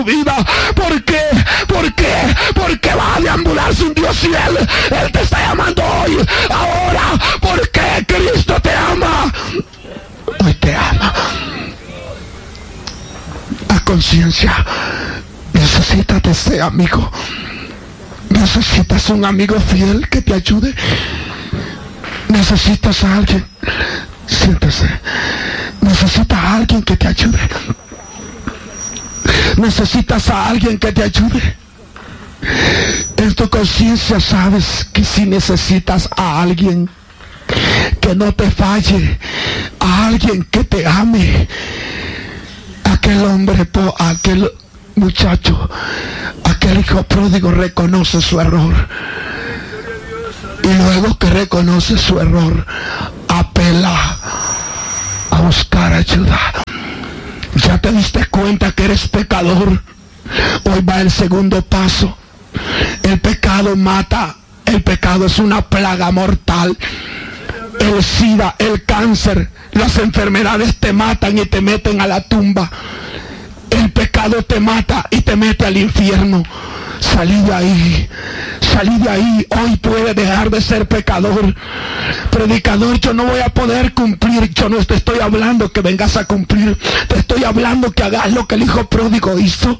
vida. ¿Por qué? ¿Por qué? Porque va a deambular sin Dios y Él te está llamando hoy, ahora. ¿Por qué? Cristo te ama. Hoy te ama. A conciencia, necesitas de ese amigo. Necesitas un amigo fiel que te ayude. Necesitas a alguien. Siéntese. Necesitas a alguien que te ayude. Necesitas a alguien que te ayude. En tu conciencia sabes que si necesitas a alguien que no te falle, a alguien que te ame, aquel hombre, aquel muchacho, aquel hijo pródigo reconoce su error. Y luego que reconoce su error, apela a buscar ayuda. Ya te diste cuenta que eres pecador. Hoy va el segundo paso. El pecado mata. El pecado es una plaga mortal. El SIDA, el cáncer, las enfermedades te matan y te meten a la tumba. El pecado te mata y te mete al infierno. Salí de ahí. Salí de ahí. Hoy puedes dejar de ser pecador. Predicador, yo no voy a poder cumplir. Yo no te estoy hablando que vengas a cumplir. Te estoy hablando que hagas lo que el hijo pródigo hizo.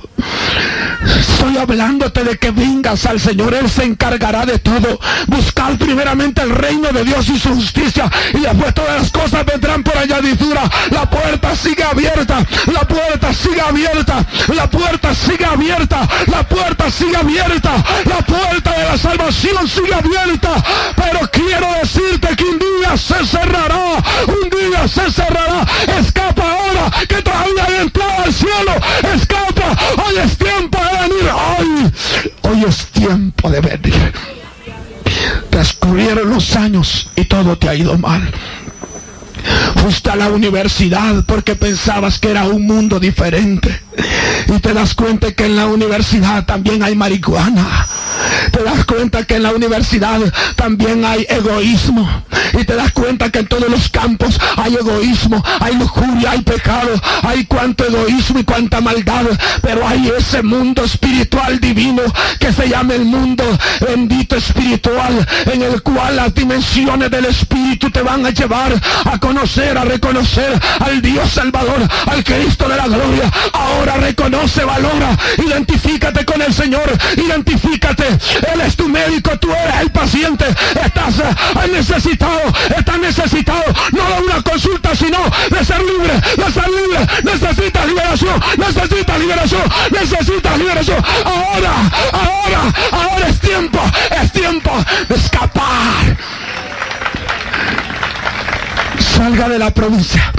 Estoy hablándote de que vengas al Señor. Él se encargará de todo. Buscar primeramente el reino de Dios y su justicia, y después todas las cosas vendrán por añadidura. La puerta sigue abierta. La puerta sigue abierta. La puerta sigue abierta. La puerta sigue abierta. La puerta de la salvación sigue abierta. Pero quiero decirte que un día se cerrará. Un día se cerrará. Escapa ahora, que todavía hay entrada al cielo. Escapa. Hoy es tiempo de venir. Hoy es tiempo de venir. Transcurrieron los años y todo te ha ido mal. Fuiste a la universidad porque pensabas que era un mundo diferente, y te das cuenta que en la universidad también hay marihuana. Te das cuenta que en la universidad también hay egoísmo, y te das cuenta que en todos los campos hay egoísmo, hay lujuria, hay pecado, hay cuánto egoísmo y cuánta maldad. Pero hay ese mundo espiritual divino que se llama el mundo bendito espiritual, en el cual las dimensiones del espíritu te van a llevar a conocer, a reconocer al Dios Salvador, al Cristo de la gloria. Ahora reconoce, valora, identifícate con el Señor, identifícate. Él es tu médico, tú eres el paciente. Estás necesitado, no de una consulta, sino de ser libre, de ser libre. Necesitas liberación, necesitas liberación, necesitas liberación. Ahora es tiempo de escapar. Salga de la provincia.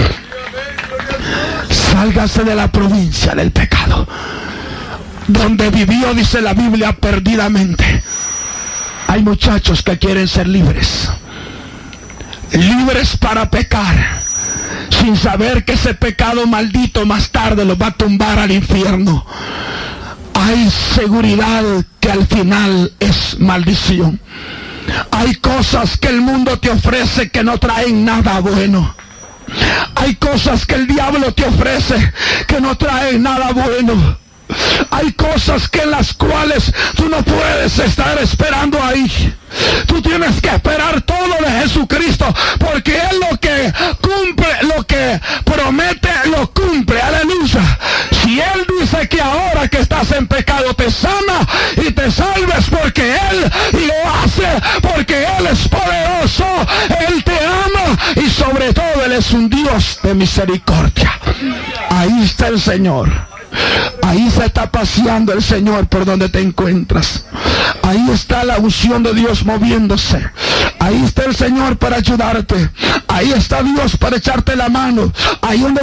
Sálgase de la provincia del pecado, donde vivió, dice la Biblia, perdidamente. Hay muchachos que quieren ser libres. Libres para pecar, sin saber que ese pecado maldito más tarde los va a tumbar al infierno. Hay seguridad que al final es maldición. Hay cosas que el mundo te ofrece que no traen nada bueno. Hay cosas que el diablo te ofrece que no traen nada bueno. Hay cosas que en las cuales tú no puedes estar esperando ahí. Tú tienes que esperar todo de Jesucristo, porque Él lo que cumple, lo que promete, lo cumple. Aleluya. Si Él dice que ahora que estás en pecado te sana y te salves, porque Él lo hace, porque Él es poderoso, Él te ama, y sobre todo Él es un Dios de misericordia. Ahí está el Señor. Ahí se está paseando el Señor por donde te encuentras. Ahí está la unción de Dios moviéndose. Ahí está el Señor para ayudarte. Ahí está Dios para echarte la mano. Ahí donde